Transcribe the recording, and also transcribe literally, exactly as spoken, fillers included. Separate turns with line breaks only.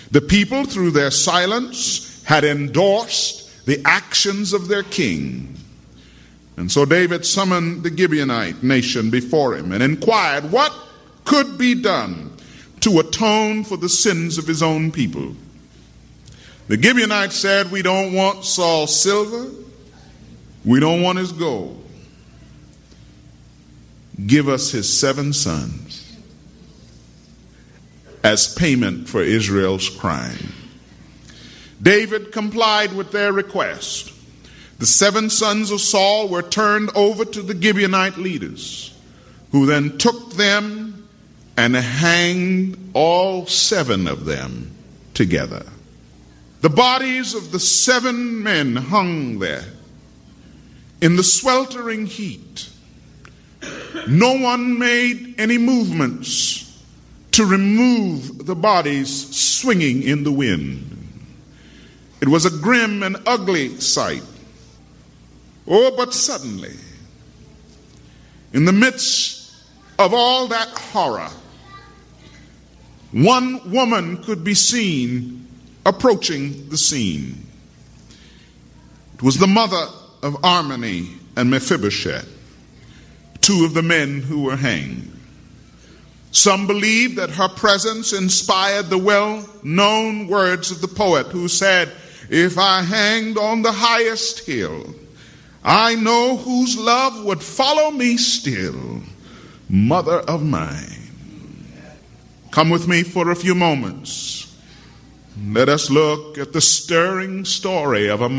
The people, through their silence, had endorsed the actions of their king. And so David summoned the Gibeonite nation before him and inquired what could be done to atone for the sins of his own people. The Gibeonites said, "We don't want Saul's silver. We don't want his gold. Give us his seven sons as payment for Israel's crime." David complied with their request. The seven sons of Saul were turned over to the Gibeonite leaders, who then took them and hanged all seven of them together. The bodies of the seven men hung there in the sweltering heat. No one made any movements to remove the bodies swinging in the wind. It was a grim and ugly sight. Oh, but suddenly, in the midst of all that horror, one woman could be seen approaching the scene. It was the mother of Armoni and Mephibosheth, two of the men who were hanged. Some believe that her presence inspired the well-known words of the poet who said, "If I hanged on the highest hill, I know whose love would follow me still, mother of mine." Come with me for a few moments. Let us look at the stirring story of a